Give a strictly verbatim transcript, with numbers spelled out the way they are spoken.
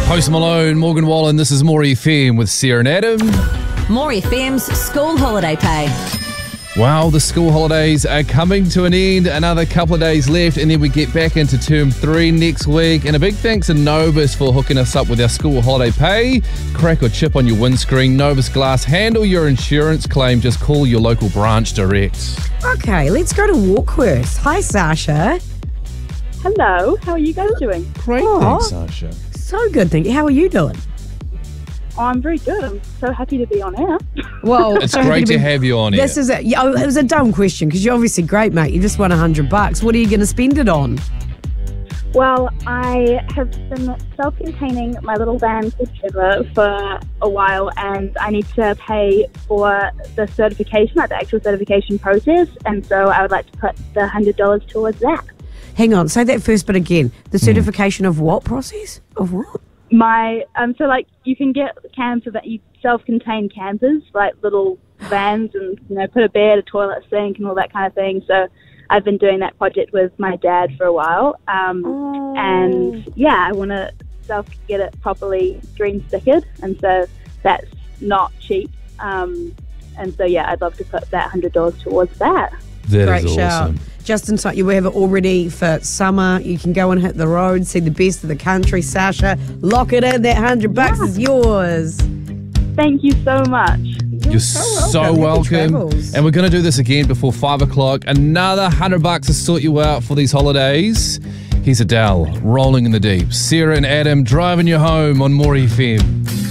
Post Malone, Morgan Wallen, this is More F M with Sarah and Adam. More F M's school holiday pay. Wow, the school holidays are coming to an end. Another couple of days left, and then we get back into term three next week. And a big thanks to Novus for hooking us up with our school holiday pay. Crack or chip on your windscreen, Novus Glass. Handle your insurance claim. Just call your local branch direct. Okay, let's go to Walkworth. Hi, Sasha. Hello, how are you guys doing? Great, Aw. thanks, Sasha. So good, thank you. How are you doing? Oh, I'm very good. I'm so happy to be on air. Well, It's so happy great to be- have you on here. This is a, yeah, it was a dumb question because you're obviously great, mate. You just won a hundred bucks. What are you going to spend it on? Well, I have been self-containing my little van called Trevor for a while, and I need to pay for the certification, like the actual certification process, and so I would like to put the one hundred dollars towards that. Hang on, say that first bit again. The certification of what process? Of what? My um, so like you can get camper that you self-contained campers, like little vans, and you know put a bed, a toilet, a sink, and all that kind of thing. So I've been doing that project with my dad for a while, um, Oh. and yeah, I want to self get it properly green stickered, and so that's not cheap. Um, and so yeah, I'd love to put that hundred dollars towards that. That Great is shout. awesome. Just in time, you have it all ready for summer. You can go and hit the road, see the best of the country. Sasha, lock it in. That hundred bucks is yours. Thank you so much. You're so so welcome. Happy welcome. travels. And we're going to do this again before five o'clock. Another hundred bucks to sort you out for these holidays. Here's Adele, Rolling in the Deep. Sarah and Adam driving you home on More F M.